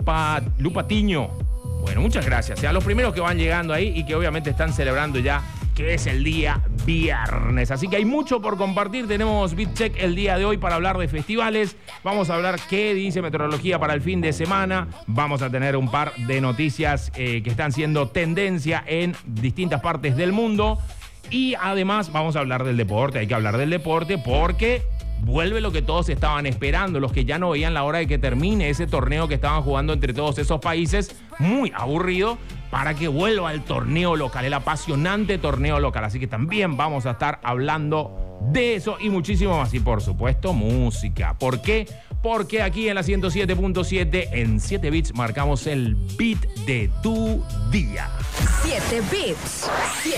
Lupatiño. Bueno, muchas gracias a los primeros que van llegando ahí y que obviamente están celebrando ya que es el día viernes. Así que hay mucho por compartir. Tenemos Beat Check el día de hoy para hablar de festivales. Vamos a hablar qué dice meteorología para el fin de semana. Vamos a tener un par de noticias que están siendo tendencia en distintas partes del mundo. Y además vamos a hablar del deporte. Hay que hablar del deporte porque vuelve lo que todos estaban esperando, los que ya no veían la hora de que termine ese torneo que estaban jugando entre todos esos países, muy aburrido, para que vuelva el torneo local, el apasionante torneo local. Así que también vamos a estar hablando de eso y muchísimo más. Y por supuesto, música. ¿Por qué? Porque aquí en la 107.7, en 7 Bits, marcamos el beat de tu día. 7 Bits.